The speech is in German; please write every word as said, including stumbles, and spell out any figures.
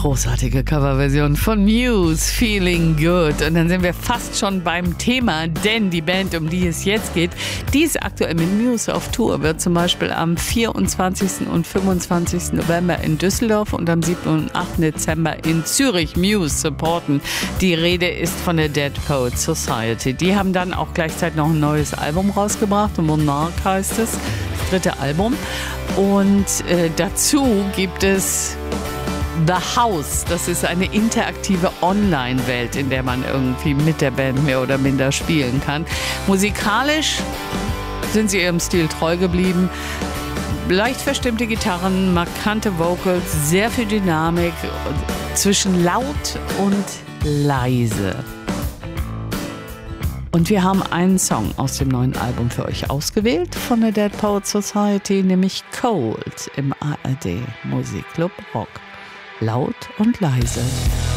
Großartige Coverversion von Muse, Feeling Good. Und dann sind wir fast schon beim Thema, denn die Band, um die es jetzt geht, die ist aktuell mit Muse auf Tour, wird zum Beispiel am vierundzwanzigsten und fünfundzwanzigsten November in Düsseldorf und am siebten und achten Dezember in Zürich Muse supporten. Die Rede ist von der Dead Poets Society. Die haben dann auch gleichzeitig noch ein neues Album rausgebracht, Monarch heißt es, das dritte Album. Und äh, dazu gibt es The House, das ist eine interaktive Online-Welt, in der man irgendwie mit der Band mehr oder minder spielen kann. Musikalisch sind sie ihrem Stil treu geblieben. Leicht verstimmte Gitarren, markante Vocals, sehr viel Dynamik zwischen laut und leise. Und wir haben einen Song aus dem neuen Album für euch ausgewählt von der Dead Poets Society, nämlich Cold im A R D Musikclub Rock. Laut und leise.